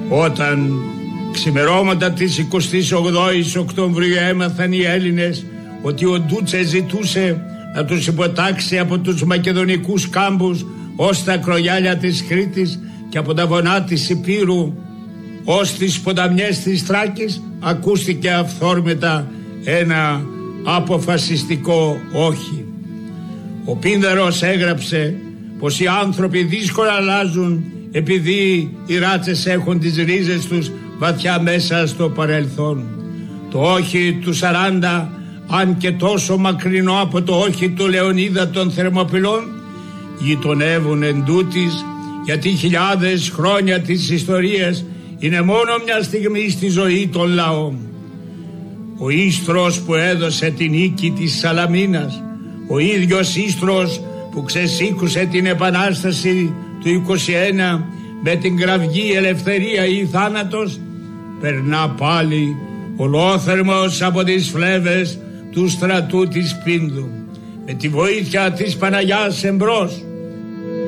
Όταν ξημερώματα της 28ης Οκτωβρίου έμαθαν οι Έλληνες ότι ο Ντούτσε ζητούσε να τους υποτάξει από τους μακεδονικούς κάμπους ως τα κρογιάλια της Κρήτης και από τα βονά της Υπήρου ως τις ποταμιές της Θράκης, ακούστηκε αυθόρμητα ένα αποφασιστικό όχι. Ο Πίνδαρος έγραψε πως οι άνθρωποι δύσκολα αλλάζουν επειδή οι ράτσες έχουν τις ρίζες τους βαθιά μέσα στο παρελθόν. Το όχι του 40, αν και τόσο μακρινό από το όχι του Λεωνίδα των Θερμοπυλών, γειτονεύουν εντούτοις, γιατί χιλιάδες χρόνια της ιστορίας είναι μόνο μια στιγμή στη ζωή των λαών. Ο Ίστρος που έδωσε την νίκη της Σαλαμίνας, ο ίδιος Ίστρος που ξεσήκουσε την Επανάσταση του 21 με την κραυγή ελευθερία ή θάνατος, περνά πάλι ολόθερμος από τις φλέβες του στρατού της Πίνδου. Με τη βοήθεια της Παναγιάς εμπρός